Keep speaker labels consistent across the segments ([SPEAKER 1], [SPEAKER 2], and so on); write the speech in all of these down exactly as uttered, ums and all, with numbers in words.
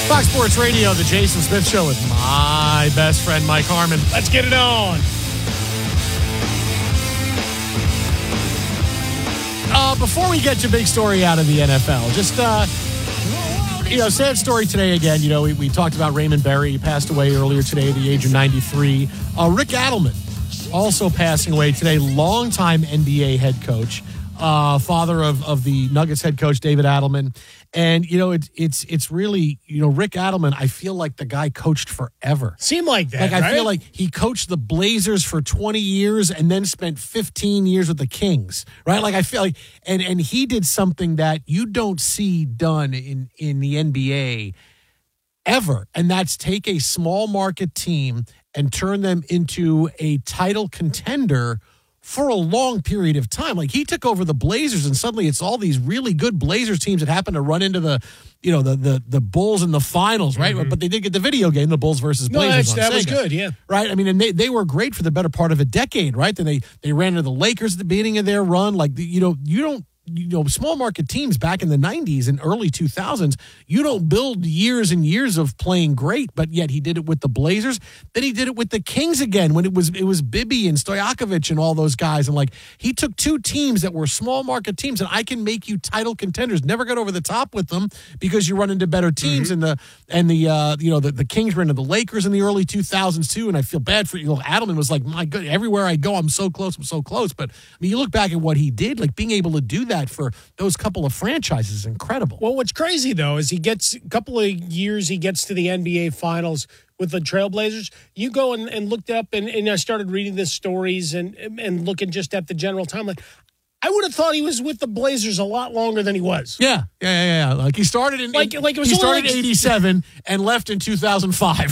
[SPEAKER 1] Fox Sports Radio, the Jason Smith Show with my best friend, Mike Harmon. Let's get it on. Uh, before we get your big story out of the N F L, just, uh, you know, sad story today again. You know, we, we talked about Raymond Berry. He passed away earlier today at the age of ninety-three. Uh, Rick Adelman also passing away today, longtime N B A head coach, uh, father of, of the Nuggets head coach, David Adelman. And, you know, it, it's it's really, you know, Rick Adelman, I feel like the guy coached forever.
[SPEAKER 2] Seemed like that,
[SPEAKER 1] Like, I
[SPEAKER 2] right?
[SPEAKER 1] feel like he coached the Blazers for twenty years and then spent fifteen years with the Kings, right? Like, I feel like, and, and he did something that you don't see done in, in the N B A ever, and that's take a small market team and turn them into a title contender for a long period of time. Like, he took over the Blazers, and suddenly it's all these really good Blazers teams that happen to run into the, you know, the the the Bulls in the finals, right? Mm-hmm. But they did get the video game, the Bulls versus Blazers.
[SPEAKER 2] No,
[SPEAKER 1] on
[SPEAKER 2] that was
[SPEAKER 1] Sega,
[SPEAKER 2] good, yeah.
[SPEAKER 1] Right? I mean, and they, they were great for the better part of a decade, right? Then they, they ran into the Lakers at the beginning of their run. Like, the, you know, you don't, you know, small market teams back in the nineties and early two thousands, you don't build years and years of playing great, but yet he did it with the Blazers. Then he did it with the Kings again when it was it was Bibby and Stojakovic and all those guys. And like, he took two teams that were small market teams, and I can make you title contenders. Never got over the top with them because you run into better teams. Mm-hmm. and the and the uh, you know the, the Kings ran into the Lakers in the early two thousands too. And I feel bad for you know Adelman was like, my God, everywhere I go, I'm so close, I'm so close. But I mean, you look back at what he did, like being able to do that for those couple of franchises is incredible.
[SPEAKER 2] Well, what's crazy, though, is he gets a couple of years, he gets to the N B A Finals with the Trailblazers. You go and, and looked up, and, and I started reading the stories and, and looking just at the general timeline. I would have thought he was with the Blazers a lot longer than he was.
[SPEAKER 1] Yeah, yeah, yeah. yeah. Like, he started in,
[SPEAKER 2] like,
[SPEAKER 1] in
[SPEAKER 2] like it was
[SPEAKER 1] he started
[SPEAKER 2] like,
[SPEAKER 1] in eighty-seven and left in two thousand five.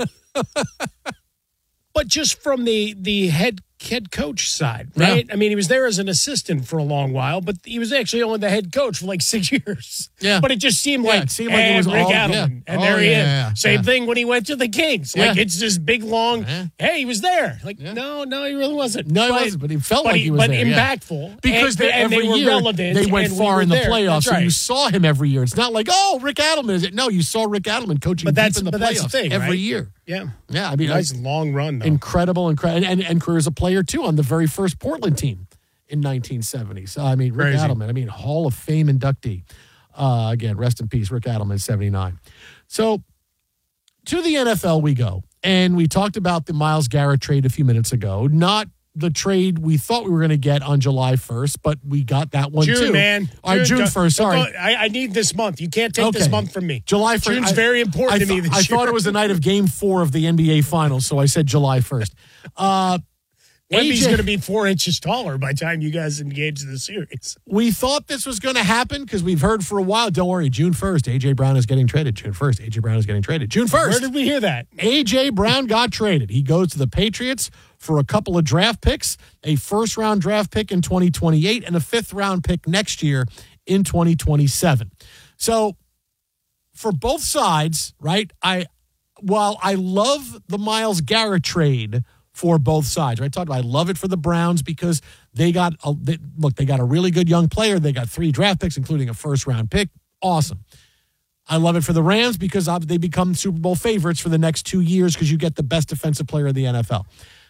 [SPEAKER 2] But just from the, the head head coach side, right?
[SPEAKER 1] Yeah.
[SPEAKER 2] I mean, he was there as an assistant for a long while, but he was actually only the head coach for like six years.
[SPEAKER 1] Yeah.
[SPEAKER 2] But it just seemed
[SPEAKER 1] yeah,
[SPEAKER 2] like,
[SPEAKER 1] it seemed like it was
[SPEAKER 2] Rick
[SPEAKER 1] all,
[SPEAKER 2] Adelman,
[SPEAKER 1] yeah.
[SPEAKER 2] and
[SPEAKER 1] oh,
[SPEAKER 2] there he
[SPEAKER 1] yeah,
[SPEAKER 2] is.
[SPEAKER 1] yeah,
[SPEAKER 2] Same
[SPEAKER 1] yeah.
[SPEAKER 2] thing when he went to the Kings. Like,
[SPEAKER 1] Yeah.
[SPEAKER 2] it's this big, long,
[SPEAKER 1] Yeah.
[SPEAKER 2] hey, he was there. Like,
[SPEAKER 1] Yeah.
[SPEAKER 2] no, no, he really wasn't.
[SPEAKER 1] No, he
[SPEAKER 2] but,
[SPEAKER 1] wasn't, but he felt
[SPEAKER 2] but
[SPEAKER 1] like he was
[SPEAKER 2] but
[SPEAKER 1] there. yeah.
[SPEAKER 2] impactful.
[SPEAKER 1] Because
[SPEAKER 2] and,
[SPEAKER 1] they,
[SPEAKER 2] and
[SPEAKER 1] every
[SPEAKER 2] they were
[SPEAKER 1] year,
[SPEAKER 2] relevant.
[SPEAKER 1] they went
[SPEAKER 2] and
[SPEAKER 1] far
[SPEAKER 2] we
[SPEAKER 1] in the
[SPEAKER 2] there.
[SPEAKER 1] playoffs,
[SPEAKER 2] That's right.
[SPEAKER 1] and you saw him every year. It's not like, oh, Rick Adelman is it? No, you saw Rick Adelman coaching
[SPEAKER 2] But that's-
[SPEAKER 1] deep in the
[SPEAKER 2] but
[SPEAKER 1] playoffs
[SPEAKER 2] that's the thing,
[SPEAKER 1] every
[SPEAKER 2] right?
[SPEAKER 1] year.
[SPEAKER 2] Yeah.
[SPEAKER 1] Yeah, I mean,
[SPEAKER 2] Nice
[SPEAKER 1] I,
[SPEAKER 2] long run, though.
[SPEAKER 1] incredible, incredible, and, and career as a player, too, on the very first Portland team in nineteen seventy. So, I mean, Rick
[SPEAKER 2] Crazy.
[SPEAKER 1] Adelman, I mean, Hall of Fame inductee. Uh, again, rest in peace, Rick Adelman, seventy-nine. So, to the N F L we go. And we talked about the Myles Garrett trade a few minutes ago. Not the trade we thought we were going to get on July first, but we got that one,
[SPEAKER 2] June,
[SPEAKER 1] too.
[SPEAKER 2] man.
[SPEAKER 1] All right, June
[SPEAKER 2] Don't-
[SPEAKER 1] first, sorry.
[SPEAKER 2] don't go- I, I need this month. You can't take this
[SPEAKER 1] Okay.
[SPEAKER 2] month from me.
[SPEAKER 1] July first.
[SPEAKER 2] June's
[SPEAKER 1] I-
[SPEAKER 2] very important
[SPEAKER 1] I
[SPEAKER 2] to me
[SPEAKER 1] th-
[SPEAKER 2] this
[SPEAKER 1] I
[SPEAKER 2] year.
[SPEAKER 1] thought it was the night of game four of the N B A Finals, so I said July first. Uh,
[SPEAKER 2] Wemby's
[SPEAKER 1] A J
[SPEAKER 2] going to be four inches taller by the time you guys engage in the series.
[SPEAKER 1] We thought this was going to happen because we've heard for a while, don't worry, June first, A J. Brown is getting traded. June first, A J. Brown is getting traded. June
[SPEAKER 2] Where
[SPEAKER 1] first,
[SPEAKER 2] did we hear that?
[SPEAKER 1] A J. Brown got traded. He goes to the Patriots for a couple of draft picks, a first-round draft pick in twenty twenty-eight, and a fifth-round pick next year in twenty twenty-seven. So for both sides, right, I while I love the Myles Garrett trade for both sides, right? I talked about I love it for the Browns because they got a, they, look, they got a really good young player. They got three draft picks, including a first round pick. Awesome. I love it for the Rams because they become Super Bowl favorites for the next two years because you get the best defensive player in the N F L.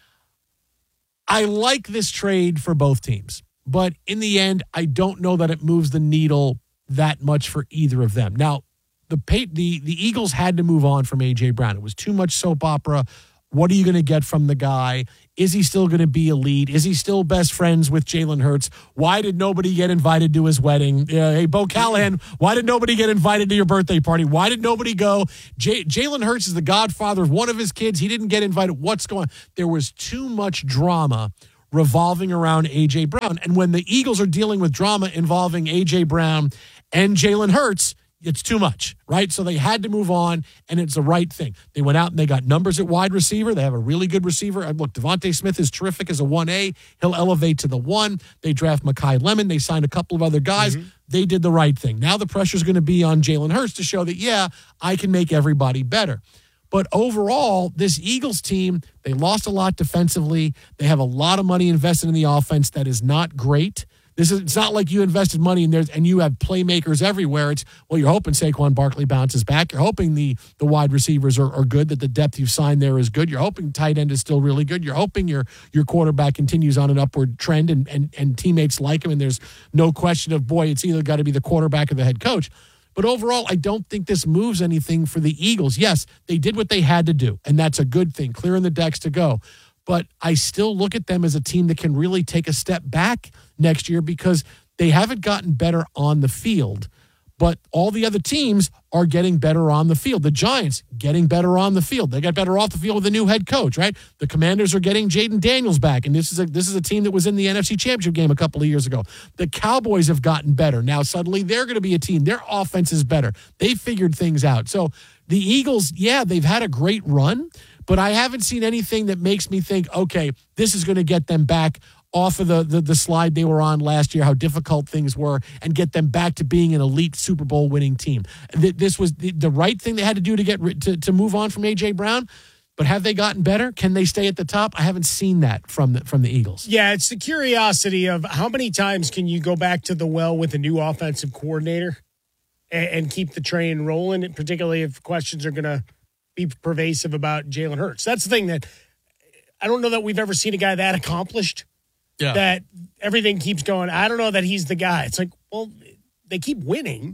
[SPEAKER 1] I like this trade for both teams, but in the end, I don't know that it moves the needle that much for either of them. Now, the the the Eagles had to move on from A J. Brown. It was too much soap opera. What are you going to get from the guy? Is he still going to be elite? Is he still best friends with Jalen Hurts? Why did nobody get invited to his wedding? Uh, hey, Bo Callahan, why did nobody get invited to your birthday party? Why did nobody go? J- Jalen Hurts is the godfather of one of his kids. He didn't get invited. What's going on? There was too much drama revolving around A J. Brown. And when the Eagles are dealing with drama involving A J. Brown and Jalen Hurts, it's too much, right? So they had to move on, and it's the right thing. They went out and they got numbers at wide receiver. They have a really good receiver. And look, Devontae Smith is terrific as a one A. He'll elevate to the one. They draft Mekhi Lemon. They signed a couple of other guys. Mm-hmm. They did the right thing. Now the pressure's going to be on Jalen Hurts to show that, yeah, I can make everybody better. But overall, this Eagles team, they lost a lot defensively. They have a lot of money invested in the offense that is not great. This is it's not like you invested money in there and you have playmakers everywhere. It's well, you're hoping Saquon Barkley bounces back. You're hoping the the wide receivers are, are good, that the depth you've signed there is good. You're hoping tight end is still really good. You're hoping your your quarterback continues on an upward trend and and, and teammates like him. And there's no question of boy, it's either got to be the quarterback or the head coach. But overall, I don't think this moves anything for the Eagles. Yes, they did what they had to do, and that's a good thing, clearing the decks to go. But I still look at them as a team that can really take a step back next year because they haven't gotten better on the field. But all the other teams are getting better on the field. The Giants getting better on the field. They got better off the field with a new head coach, right? The Commanders are getting Jaden Daniels back, and this is a this is a team that was in the N F C Championship game a couple of years ago. The Cowboys have gotten better. Now suddenly they're going to be a team. Their offense is better. They figured things out. So the Eagles, yeah, they've had a great run, but I haven't seen anything that makes me think, okay, this is going to get them back off of the, the the slide they were on last year, how difficult things were, and get them back to being an elite Super Bowl winning team. This was the, the right thing they had to do to get to, to move on from A J. Brown. But have they gotten better? Can they stay at the top? I haven't seen that from the, from the Eagles.
[SPEAKER 2] Yeah, it's the curiosity of how many times can you go back to the well with a new offensive coordinator and, and keep the train rolling, particularly if questions are going to be pervasive about Jalen Hurts. That's the thing that I don't know that we've ever seen a guy that accomplished. Yeah. That everything keeps going. I don't know that he's the guy. It's like, well, they keep winning.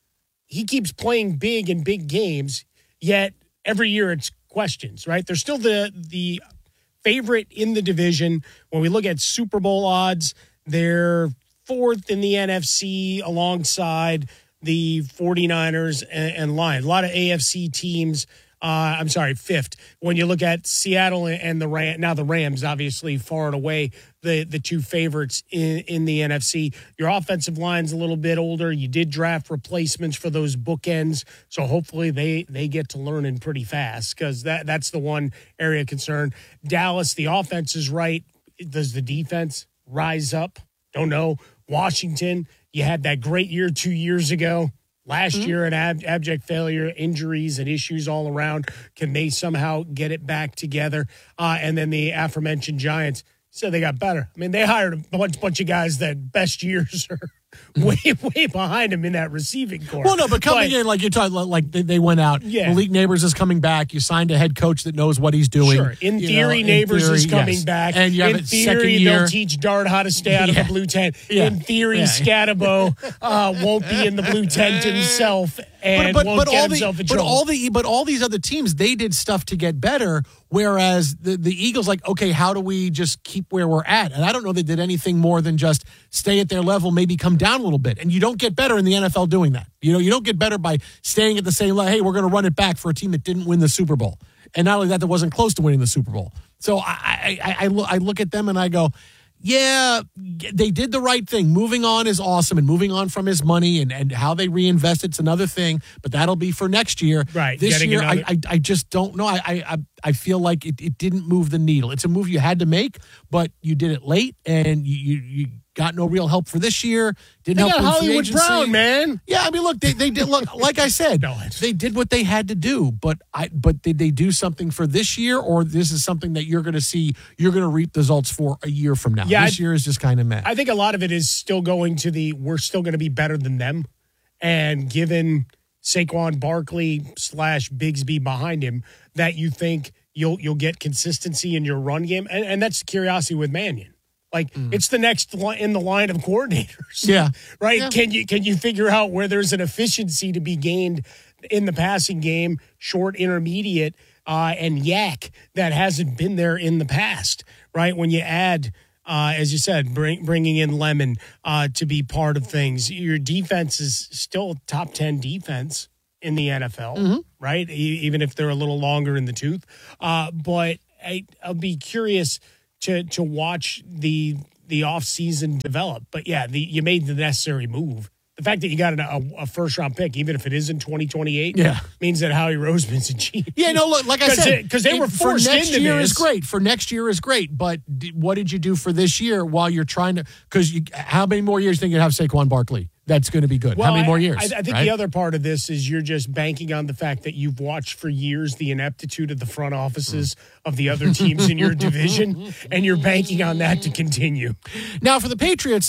[SPEAKER 2] He keeps playing big in big games, yet every year it's questions, right? They're still the the favorite in the division. When we look at Super Bowl odds, they're fourth in the N F C alongside the 49ers and, and Lions. A lot of A F C teams. Uh, I'm sorry, fifth. When you look at Seattle and the Rams, now the Rams, obviously far and away the, the two favorites in, in the N F C. Your offensive line's a little bit older. You did draft replacements for those bookends, so hopefully they, they get to learning pretty fast because that, that's the one area of concern. Dallas, the offense is right. Does the defense rise up? Don't know. Washington, you had that great year two years ago. Last mm-hmm. year, an ab- abject failure, injuries and issues all around. Can they somehow get it back together? Uh, and then the aforementioned Giants said they got better. I mean, they hired a bunch, bunch of guys that best years are way, way behind them in that receiving corps.
[SPEAKER 1] Well, no, but coming but, in, like you're talking, like they, they went out.
[SPEAKER 2] Yeah.
[SPEAKER 1] Malik Neighbors is coming back. You signed a head coach that knows what he's doing.
[SPEAKER 2] Sure. In theory, know, Neighbors in theory, is coming
[SPEAKER 1] yes.
[SPEAKER 2] back.
[SPEAKER 1] And you have
[SPEAKER 2] in theory, they'll teach Dart how to stay out yeah. of the blue tent. Yeah. In theory, yeah. Scatabo uh, won't be in the blue tent himself and
[SPEAKER 1] but, but,
[SPEAKER 2] won't
[SPEAKER 1] but
[SPEAKER 2] get
[SPEAKER 1] all
[SPEAKER 2] himself
[SPEAKER 1] the,
[SPEAKER 2] in
[SPEAKER 1] but
[SPEAKER 2] trouble.
[SPEAKER 1] All the, but all these other teams, they did stuff to get better, whereas the, the Eagles, like, okay, how do we just keep where we're at? And I don't know they did anything more than just stay at their level, maybe come down a little bit. And you don't get better in the N F L doing that. You know, you don't get better by staying at the same level. Hey, we're going to run it back for a team that didn't win the Super Bowl. And not only that, that wasn't close to winning the Super Bowl. So I, I, I, look, I look at them and I go, yeah, they did the right thing. Moving on is awesome, and moving on from his money and, and how they reinvest it's another thing. But that'll be for next year.
[SPEAKER 2] Right.
[SPEAKER 1] This year,
[SPEAKER 2] another-
[SPEAKER 1] I, I I just don't know. I I I feel like it, it didn't move the needle. It's a move you had to make, but you did it late, and you you, you got no real help for this year. Didn't
[SPEAKER 2] they
[SPEAKER 1] help
[SPEAKER 2] got
[SPEAKER 1] with free
[SPEAKER 2] Hollywood
[SPEAKER 1] agency.
[SPEAKER 2] Brown, man.
[SPEAKER 1] Yeah, I mean, look, they they did look like I said,
[SPEAKER 2] no,
[SPEAKER 1] they did what they had to do. But I but did they do something for this year, or this is something that you're going to see you're going to reap results for a year from now?
[SPEAKER 2] Yeah,
[SPEAKER 1] this
[SPEAKER 2] I,
[SPEAKER 1] year is just kind of mad.
[SPEAKER 2] I think a lot of it is still going to the we're still going to be better than them, and given Saquon Barkley slash Bigsby behind him, that you think you'll you'll get consistency in your run game, and, and that's the curiosity with Mannion. Like mm. it's the next li- in the line of coordinators.
[SPEAKER 1] Yeah.
[SPEAKER 2] Right.
[SPEAKER 1] Yeah.
[SPEAKER 2] Can you can you figure out where there's an efficiency to be gained in the passing game, short, intermediate, uh, and yak that hasn't been there in the past? Right. When you add, uh, as you said, bring, bringing in Lemon uh, to be part of things, your defense is still top ten defense in the N F L. Mm-hmm. Right. E- even if they're a little longer in the tooth. Uh, but I, I'll be curious to to watch the the offseason develop. But, yeah, the, you made the necessary move. The fact that you got an, a, a first-round pick, even if it is in twenty twenty-eight,
[SPEAKER 1] yeah.
[SPEAKER 2] means that Howie Roseman's a genius.
[SPEAKER 1] Yeah, no, look, like I said.
[SPEAKER 2] Because they were forced
[SPEAKER 1] for next
[SPEAKER 2] into
[SPEAKER 1] year
[SPEAKER 2] this.
[SPEAKER 1] is great. For next year is great. But d- what did you do for this year while you're trying to – because how many more years do you think you have Saquon Barkley? That's going to be good.
[SPEAKER 2] Well,
[SPEAKER 1] how many
[SPEAKER 2] I,
[SPEAKER 1] more years?
[SPEAKER 2] I, I think
[SPEAKER 1] right?
[SPEAKER 2] the other part of this is you're just banking on the fact that you've watched for years the ineptitude of the front offices mm. of the other teams in your division, and you're banking on that to continue.
[SPEAKER 1] Now, for the Patriots,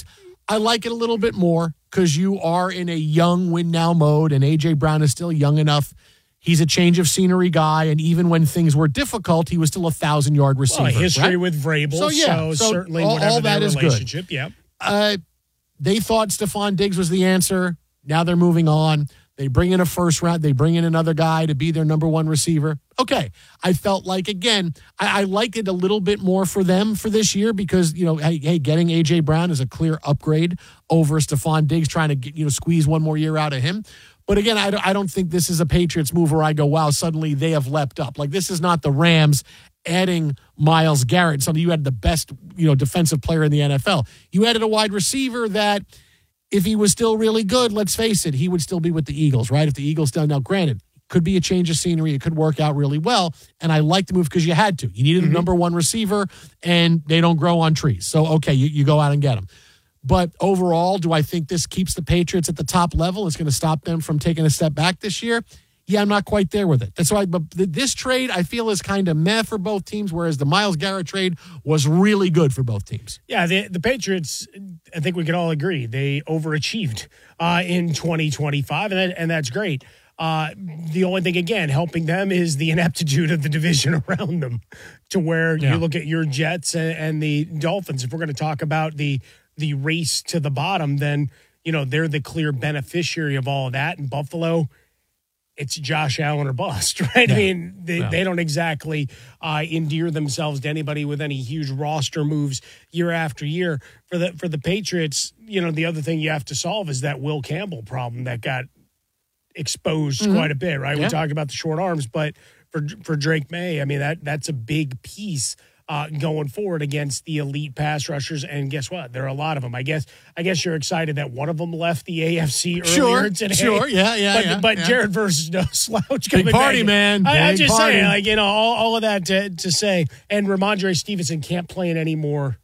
[SPEAKER 1] I like it a little bit more because you are in a young win now mode, and A J. Brown is still young enough. He's a change of scenery guy, and even when things were difficult, he was still a thousand-yard receiver.
[SPEAKER 2] Well, history
[SPEAKER 1] right?
[SPEAKER 2] with Vrabel, so, yeah, so, so certainly
[SPEAKER 1] all,
[SPEAKER 2] whatever
[SPEAKER 1] all that
[SPEAKER 2] their
[SPEAKER 1] is
[SPEAKER 2] relationship,
[SPEAKER 1] good.
[SPEAKER 2] yeah.
[SPEAKER 1] Uh, they thought Stephon Diggs was the answer. Now they're moving on. They bring in a first round. They bring in another guy to be their number one receiver. Okay. I felt like, again, I, I like it a little bit more for them for this year because, you know, hey, hey getting A J. Brown is a clear upgrade over Stephon Diggs, trying to get, you know, squeeze one more year out of him. But again, I don't, I don't think this is a Patriots move where I go, wow, suddenly they have leapt up. Like, this is not the Rams adding Myles Garrett. Suddenly you had the best, you know, defensive player in the N F L. You added a wide receiver that, if he was still really good, let's face it, he would still be with the Eagles, right? If the Eagles done now, granted, could be a change of scenery. It could work out really well. And I like the move because you had to. You needed mm-hmm. a number one receiver, and they don't grow on trees. So, okay, you, you go out and get them. But overall, do I think this keeps the Patriots at the top level? It's going to stop them from taking a step back this year? Yeah, I'm not quite there with it. That's why but this trade, I feel, is kind of meh for both teams, whereas the Myles Garrett trade was really good for both teams.
[SPEAKER 2] Yeah, the, the Patriots, I think we can all agree, they overachieved uh, in twenty twenty-five, and, that, and that's great. Uh, the only thing, again, helping them is the ineptitude of the division around them, to where yeah. you look at your Jets and, and the Dolphins. If we're going to talk about the the race to the bottom, then, you know, they're the clear beneficiary of all of that. And Buffalo, it's Josh Allen or bust, right? Yeah. I mean, they, yeah. they don't exactly uh, endear themselves to anybody with any huge roster moves year after year. For the for the Patriots, you know, the other thing you have to solve is that Will Campbell problem that got exposed mm-hmm. quite a bit, right? Yeah. We talked about the short arms, but for for Drake May, I mean, that that's a big piece uh, going forward against the elite pass rushers. And guess what? There are a lot of them. I guess I guess you're excited that one of them left the A F C earlier
[SPEAKER 1] sure,
[SPEAKER 2] today.
[SPEAKER 1] Sure, yeah, yeah,
[SPEAKER 2] But,
[SPEAKER 1] yeah,
[SPEAKER 2] but
[SPEAKER 1] yeah.
[SPEAKER 2] Jared versus no slouch.
[SPEAKER 1] Big party,
[SPEAKER 2] back.
[SPEAKER 1] man.
[SPEAKER 2] I,
[SPEAKER 1] Big
[SPEAKER 2] I'm just
[SPEAKER 1] party.
[SPEAKER 2] saying, like, you know, all, all of that to, to say. And Ramondre Stevenson can't play in any more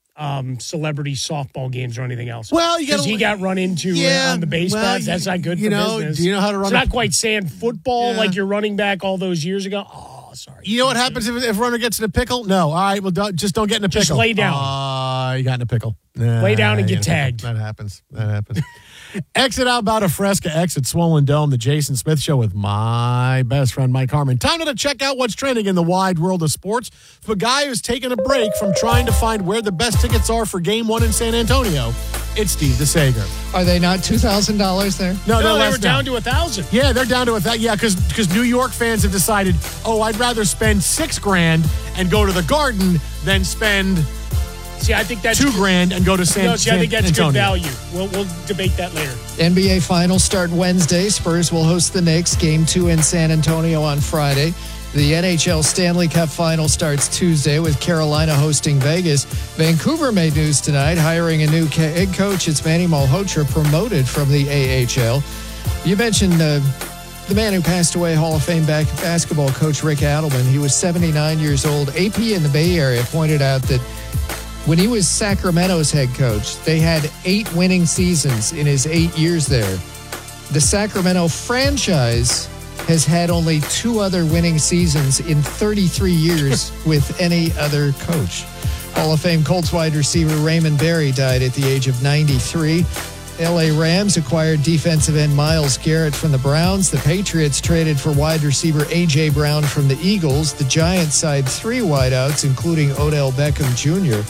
[SPEAKER 2] um, celebrity softball games or anything else.
[SPEAKER 1] Well, you
[SPEAKER 2] because he got run into
[SPEAKER 1] yeah,
[SPEAKER 2] on the base
[SPEAKER 1] well,
[SPEAKER 2] pads. That's not good
[SPEAKER 1] you
[SPEAKER 2] for
[SPEAKER 1] know,
[SPEAKER 2] business.
[SPEAKER 1] Do you know how to run?
[SPEAKER 2] It's
[SPEAKER 1] a-
[SPEAKER 2] not quite sand football
[SPEAKER 1] yeah.
[SPEAKER 2] like your running back all those years ago. Oh, sorry.
[SPEAKER 1] You know what happens if if runner gets in a pickle? No. All right. Well, don't, just don't get in a pickle.
[SPEAKER 2] Just lay down.
[SPEAKER 1] Ah, uh, you got in a pickle. Nah,
[SPEAKER 2] lay down and get tagged.
[SPEAKER 1] That happens. That happens. Exit out about a Fresca, exit Swollen Dome, the Jason Smith Show with my best friend Mike Harmon. Time now to check out what's trending in the wide world of sports. For a guy who's taking a break from trying to find where the best tickets are for Game One in San Antonio, it's Steve DeSager.
[SPEAKER 3] Are they not two thousand dollars there?
[SPEAKER 1] No,
[SPEAKER 2] no,
[SPEAKER 1] they
[SPEAKER 2] were
[SPEAKER 1] now.
[SPEAKER 2] down to a thousand.
[SPEAKER 1] Yeah, they're down to a thousand. Yeah, because because New York fans have decided, oh, I'd rather spend six grand and go to the Garden than spend.
[SPEAKER 2] See, I think that's
[SPEAKER 1] two grand and go to San,
[SPEAKER 2] no, see, I think that's
[SPEAKER 1] Antonio.
[SPEAKER 2] good value. We'll we'll debate that later.
[SPEAKER 3] N B A Finals start Wednesday. Spurs will host the Knicks. Game two in San Antonio on Friday. The N H L Stanley Cup Final starts Tuesday with Carolina hosting Vegas. Vancouver made news tonight, hiring a new head coach. It's Manny Malhotra, promoted from the A H L. You mentioned uh, the man who passed away, Hall of Fame back basketball coach Rick Adelman. He was seventy-nine years old. A P in the Bay Area pointed out that when he was Sacramento's head coach, they had eight winning seasons in his eight years there. The Sacramento franchise has had only two other winning seasons in thirty-three years with any other coach. Hall of Fame Colts wide receiver Raymond Berry died at the age of ninety-three. L A Rams acquired defensive end Myles Garrett from the Browns. The Patriots traded for wide receiver A J. Brown from the Eagles. The Giants signed three wideouts, including Odell Beckham Junior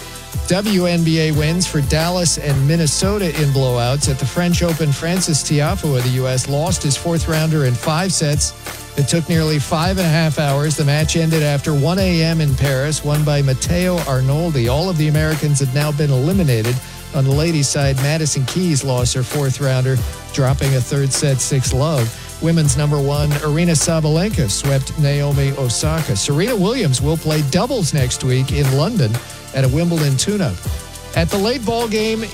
[SPEAKER 3] W N B A wins for Dallas and Minnesota in blowouts. At the French Open, Francis Tiafoe of the U S lost his fourth rounder in five sets. It took nearly five and a half hours. The match ended after one a.m. in Paris, won by Matteo Arnoldi. All of the Americans have now been eliminated. On the ladies' side, Madison Keys lost her fourth rounder, dropping a third set six love. Women's number one, Aryna Sabalenka, swept Naomi Osaka. Serena Williams will play doubles next week in London at a Wimbledon tune-up. At the late ball game